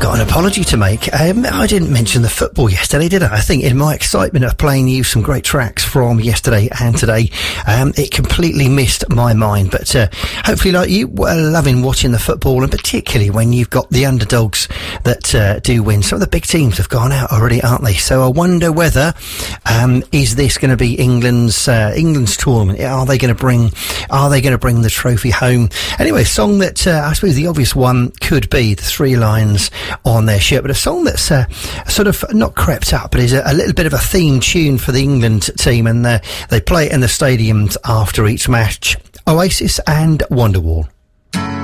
Got an apology to make. I didn't mention the football yesterday, did I? I think in my excitement of playing you some great tracks from yesterday and today, it completely missed my mind. But hopefully, like you, loving watching the football, and particularly when you've got the underdogs that do win. Some of the big teams have gone out already, aren't they? So I wonder whether is this going to be England's tournament? Are they going to bring the trophy home? Anyway, a song that I suppose the obvious one could be the Three Lions on their shirt, but a song that's sort of not crept up, but is a little bit of a theme tune for the England team, and they play it in the stadiums after each match. Oasis and Wonderwall.